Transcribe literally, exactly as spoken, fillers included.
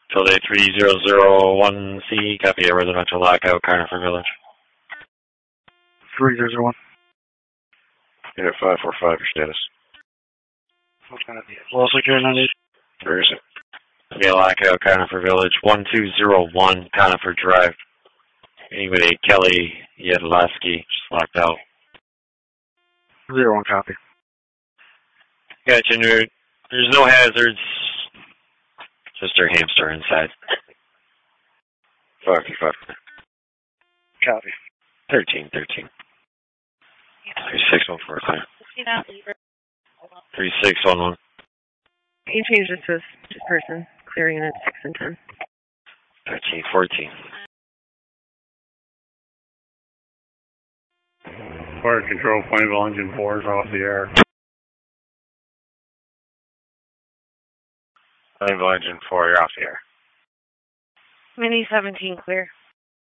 Tilde three zero zero one C, copy a residential lockout, Conifer Village. three zero zero one. Unit five four five, your status. Well, secure ninety-eight. Where is it? Copy a lockout, Conifer Village, one two zero one, Conifer Drive. Anybody, Kelly Yedlowski, just locked out. Zero one copy. Gotcha, nerd. There's no hazards. Just our hamster inside. five five. Copy. thirteen thirteen. three six one four clear. three six one one. Can you change this to a person? Clearing at six and ten. thirteen fourteen. Fire control, Plainville engine four is off the air. Plainville engine four, you're off the air. Mini seventeen clear.